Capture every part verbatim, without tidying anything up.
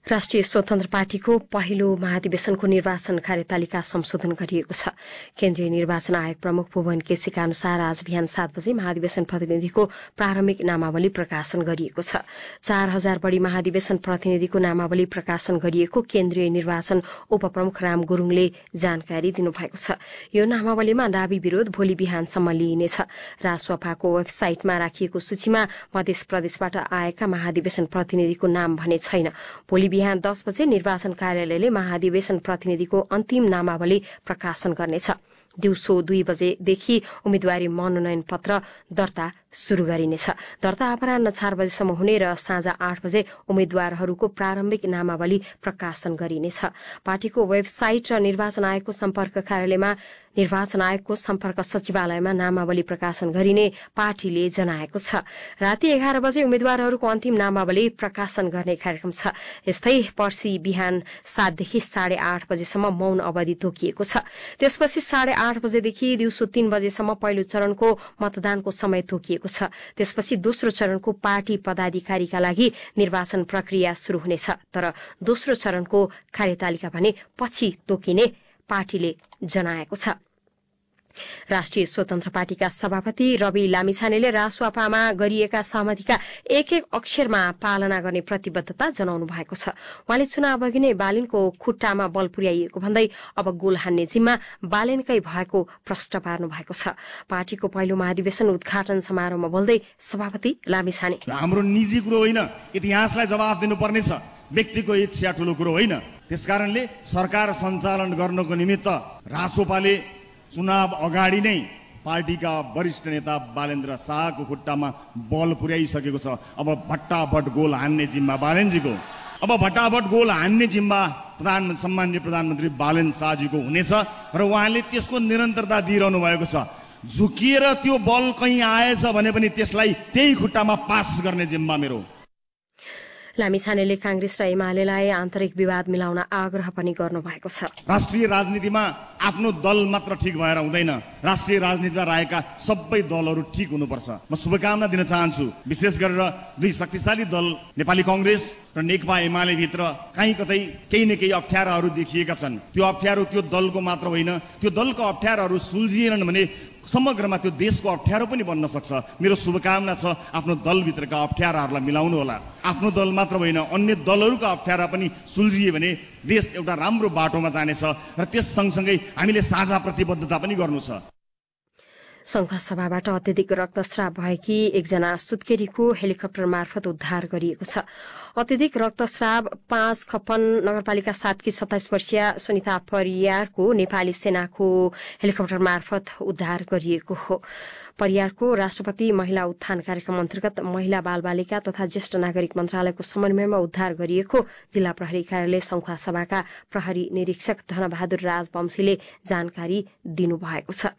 राष्ट्रिय स्वतन्त्र पार्टीको पहिलो महाधिवेशनको निर्वाचन कार्यतालिका संशोधन गरिएको छ। केन्द्रीय निर्वाचन आयोग प्रमुख भुवन केसीका अनुसार आज बिहान सात बजे महाधिवेशन प्रतिनिधिको प्रारम्भिक नामावली प्रकाशन गरिएको छ। चार हजार बढ़ी महाधिवेशन प्रतिनिधिको नामावली प्रकाशन गरिएको केन्द्रीय निर्वाचन उपप्रमुख राम गुरूङले जानकारी दिनुभएको छ। यो नामावलीमा दावी विरोध भोलि बिहानसम्म लिइनेछ। रासोपाको वेबसाइटमा राखिएको सूचीमा मध्य प्रदेशबाट आएका महाधिवेशन प्रतिनिधिको नाम भने छैन। भोलि बिहान दस बजे निर्वाचन कार्यालयले महाधिवेशन प्रतिनिधिको अन्तिम नामावली प्रकाशन गर्नेछ। दिउँसो दुई बजेदेखि उम्मेद्वारी मनोनयन पत्र दर्ता शुरू गरिनेछ। दर्ता अपराह्न चार बजेसम्म हुने र साँझ आठ बजे उम्मेद्वारहरूको प्रारम्भिक नामावली प्रकाशन गरिनेछ। पार्टीको वेबसाइट र निर्वाचन आयोगको सम्पर्क कार्यालयमा निर्वाचन आयोगको सम्पर्क सचिवालयमा नामावली प्रकाशन गरिने पार्टीले जनाएको छ। राति एघार बजे उम्मेद्वारहरूको अन्तिम नामावली प्रकाशन गर्ने कार्यक्रम छ। यस्तै पर्सि बिहान सातदेखि साढे आठ बजेसम्म मौन अवधि तोकिएको छ। त्यसपछि साढे आठ बजेदेखि दिउँसो तीन बजेसम्म पहिलो चरणको मतदानको समय तोकिएको छ। त्यसपछि दोस्रो चरणको पार्टी पदाधिकारीका लागि निर्वाचन प्रक्रिया शुरू हुनेछ। तर दोस्रो चरणको कार्यतालिका भने पछि तोकिने पार्टीले जनाएको छ। राष्ट्रिय स्वतन्त्र पार्टीका सभापति रवि लामिछानेले रासोपामा गरिएका सहमतिका एक एक अक्षरमा पालना गर्ने प्रतिबद्धता जनाउनु भएको छ। उहाँले चुनाव अघि नै बालेनको खुट्टामा बल पुर्याइएको भन्दै अब गोल हान्ने जिम्मा बालेनकै भएको प्रश्न पार्नु भएको छ। पार्टीको पहिलो महाधिवेशन उद्घाटन समारोहमा बोल्दै सभापति लामिछाने, हाम्रो निजी कुरो होइन, इतिहासलाई जवाफ दिनुपर्ने छ, व्यक्तिको इच्छा ठूलो कुरो होइन। त्यसकारणले सरकार सञ्चालन गर्नको निमित्त रासोपाले चुनाव अगाडि नै पार्टीका वरिष्ठ नेता बालेन्द्र शाहको खुट्टामा बल पुर्याइसकेको छ। अब भट्टाभट गोल हान्ने जिम्मा बालेनजीको अब भट्टाभट गोल हान्ने जिम्मा प्रधान सम्माननीय प्रधानमन्त्री बालेन शाहजीको हुनेछ र उहाँले त्यसको निरन्तरता दिइरहनु भएको छ। झुकिएर त्यो बल कहीँ आएछ भने पनि त्यसलाई त्यही खुट्टामा पास गर्ने जिम्मा मेरो। लामिछानेले कांग्रेस र एमालेलाई आन्तरिक विवाद मिलाउन आग्रह पनि गर्नुभएको छ। राष्ट्रिय राजनीतिमा आफ्नो दल मात्र ठिक भएर हुँदैन, राष्ट्रिय राजनीतिमा रहेका सबै दलहरू ठिक हुनुपर्छ। म शुभकामना दिन चाहन्छु। विशेष गरेर दुई शक्तिशाली दल नेपाली कांग्रेस र नेकपा एमाले भित्र कहीँ कतै केही न केही अप्ठ्याराहरू देखिएका छन्। त्यो अप्ठ्यारो त्यो दलको मात्र होइन, त्यो दलको अप्ठ्याराहरू सुल्झिएनन् भने समग्रमा त्यो देशको अप्ठ्यारो पनि बन्न सक्छ। मेरो शुभकामना छ आफ्नो दलभित्रका अप्ठ्याराहरूलाई मिलाउनु होला। आफ्नो दल मात्र होइन, अन्य दलहरूका अप्ठ्यारा पनि सुल्झिए भने देश एउटा राम्रो बाटोमा जानेछ र त्यस सँगसँगै हामीले साझा प्रतिबद्धता पनि गर्नु छ। संघ सभाबाट अत्यधिक रक्तस्राव भएकी एकजना सुत्केरीको हेलिकप्टर मार्फत उद्धार गरिएको छ। अत्यधिक रक्तस्राव पाँच खप्पन नगरपालिका सातकी सत्ताइस वर्षीय सुनिता परियारको नेपाली सेनाको हेलिकप्टर मार्फत उद्धार गरिएको हो। परियारको राष्ट्रपति महिला उत्थान कार्यक्रम अन्तर्गत महिला बालबालिका तथा ज्येष्ठ नागरिक मन्त्रालयको समन्वयमा उद्धार गरिएको जिल्ला प्रहरी कार्यालय संखुवा सभाका प्रहरी निरीक्षक धनबहादुर राजवंशीले जानकारी दिनुभएको छ।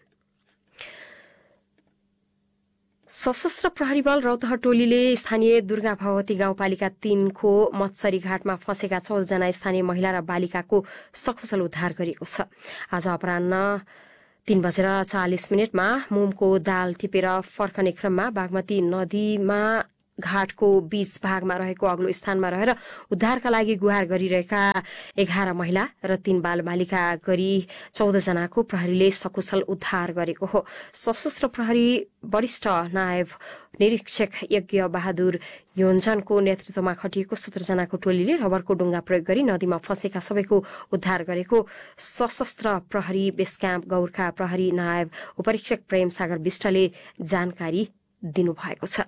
सशस्त्र प्रहरी बल रौतहट टोलीले स्थानीय दुर्गा भगवती गाउँपालिका तीनको मत्सरी घाटमा फँसेका चौधजना स्थानीय महिला र बालिकाको सकुशल उद्धार गरेको छ। आज अपराह्न तीन बजेर चालिस मिनटमा मोमको दाल टिपेर फर्कने क्रममा बागमती नदीमा घाटको बीच भागमा रहेको अग्लो स्थानमा रहेर उद्धारका लागि गुहार गरिरहेका एघार महिला र तीन बालबालिका गरी चौध जनाको प्रहरीले सकुशल उद्धार गरेको हो। सशस्त्र प्रहरी वरिष्ठ नायब निरीक्षक यज्ञ बहादुर योन्जनको नेतृत्वमा खटिएको सत्र जनाको टोलीले रबरको डुङ्गा प्रयोग गरी नदीमा फँसेका सबैको उद्धार गरेको सशस्त्र प्रहरी बेस क्याम्प गौरखा प्रहरी नायब उपरीक्षक प्रेम सागर विष्टले जानकारी दिनुभएको छ।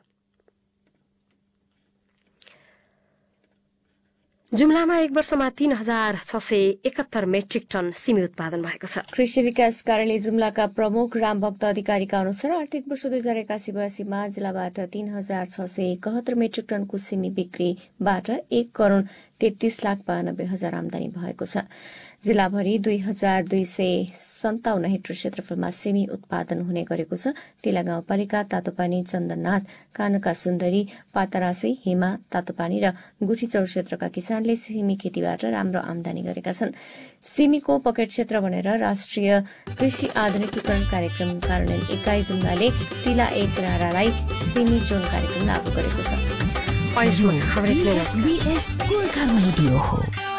जुम्लामा एक वर्षमा तीन हजार छ सय एकहत्तर मेट्रिक टन सिमी उत्पादन भएको छ। कृषि विकास कार्यालय जुम्लाका प्रमुख रामभक्त अधिकारीका अनुसार आर्थिक वर्ष दुई हजार एकासी बयासीमा जिल्लाबाट तीन हजार छ सय एकहत्तर मेट्रिक टनको सिमी बिक्रीबाट एक करोड़ तेत्तीस लाख बयानब्बे हजार आमदानी भएको छ। जिल्लाभरि दुई हजार दुई सय सन्ताउन्न हेक्टर क्षेत्रफलमा सिमी उत्पादन हुने गरेको छ। तिला गाउँपालिका, तातोपानी, चन्दननाथ, कानका सुन्दरी, पातरासी, हिमा, तातोपानी र गुठीचौर क्षेत्रका किसानले सिमी खेतीबाट राम्रो आमदानी गरेका छन्। सिमीको पकेट क्षेत्र भनेर राष्ट्रिय कृषि आधुनिकीकरण कार्यक्रम कार्यान्वयन इकाइ जुम्लाले तिला एक रारालाई सिमी जोन कार्यक्रम लागू गरेको छ। अहिलेसम्म खबर यति नै। एसबीएस गोर्खा रेडियो हो।